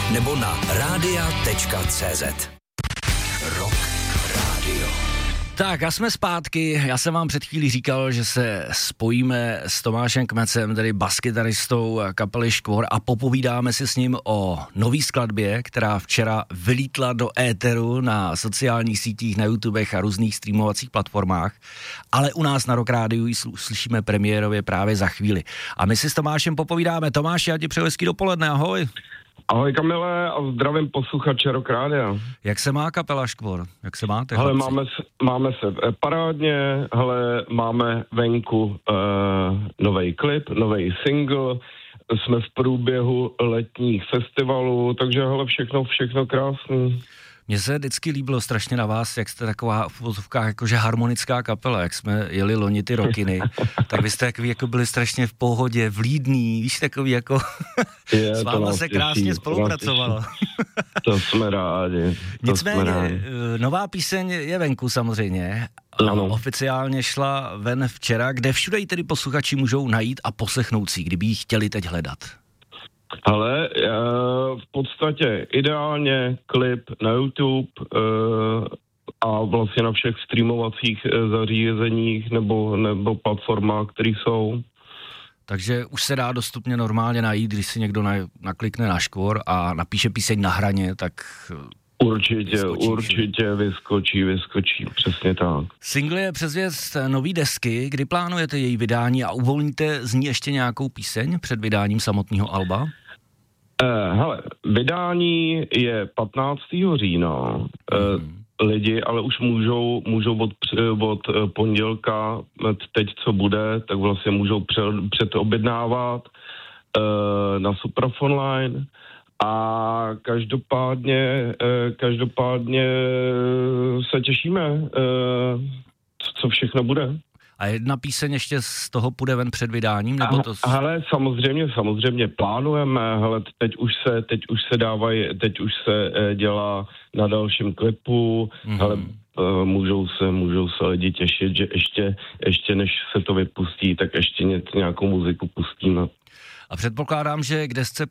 nebo na radia.cz. Rock Radio. Tak a jsme zpátky, já jsem vám před chvílí říkal, že se spojíme s Tomášem Kmecem, tedy baskytaristou kapely Škvor a popovídáme si s ním o nový skladbě, která včera vylítla do éteru na sociálních sítích, na YouTubech a různých streamovacích platformách, ale u nás na Rock Rádiu ji slyšíme premiérově právě za chvíli. A my si s Tomášem popovídáme. Tomáš, já ti přeju hezký dopoledne, ahoj. Ahoj Kamile a zdravím posluchače Rock Rádia. Jak se má kapela Škvor? Jak se máte? Hele, máme se parádně, hele, máme venku nový klip, nový single, jsme v průběhu letních festivalů, takže hele, všechno krásný. Mně se vždycky líbilo strašně na vás, jak jste taková v uvozovkách jakože harmonická kapela, jak jsme jeli loni ty Rockiny, tak vy jste takový jako byli strašně v pohodě, vlídný, víš, takový jako s váma se krásně spolupracovalo. To jsme rádi. Nicméně, nová píseň je venku samozřejmě. Ano. Oficiálně šla ven včera, kde všude ji tedy posluchači můžou najít a poslechnout si, kdyby ji chtěli teď hledat. Ale v podstatě ideálně klip na YouTube a vlastně na všech streamovacích zařízeních nebo platformách, které jsou. Takže už se dá dostupně normálně najít, když si někdo naklikne na Škvor a napíše píseň Na hraně, tak... Určitě vyskočí, přesně tak. Single je předzvěst nový desky, kdy plánujete její vydání a uvolníte z ní ještě nějakou píseň před vydáním samotného alba? Hele, vydání je 15. října. Lidi ale už můžou od pondělka, teď co bude, tak vlastně můžou předobjednávat na Suprafonline. A každopádně se těšíme, co všechno bude. A jedna píseň ještě z toho půjde ven před vydáním? Nebo to... Hele, samozřejmě plánujeme, hele, teď už se dělá na dalším klipu, hele, můžou se lidi těšit, že ještě než se to vypustí, tak ještě nějakou muziku pustíme. A předpokládám, že k desce